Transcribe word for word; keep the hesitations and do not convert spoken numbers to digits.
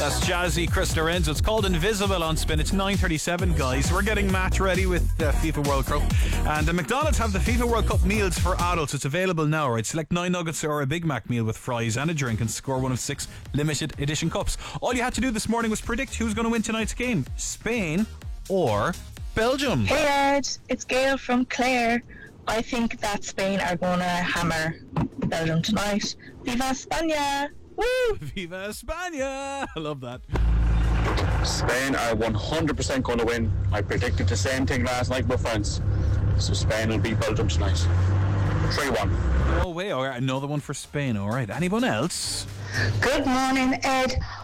That's Jazzy Chris Lorenzo. It's called Invisible on Spin. It's nine thirty-seven, guys. We're getting Matt ready with the FIFA World Cup. And the McDonald's have the FIFA World Cup meals for adults. It's available now, right? Select nine nuggets or a Big Mac meal with fries and a drink and score one of six limited edition cups. All you had to do this morning was predict who's going to win tonight's game. Spain or Belgium. Hey Ed, it's Gail from Clare. I think that Spain are going to hammer Belgium tonight. Viva España! Woo! Viva España! I love that. Spain are one hundred percent going to win. I predicted the same thing last night with France. So Spain will beat Belgium tonight. three one. Oh, wait. All right. Another one for Spain. All right. Anyone else? Good morning, Ed.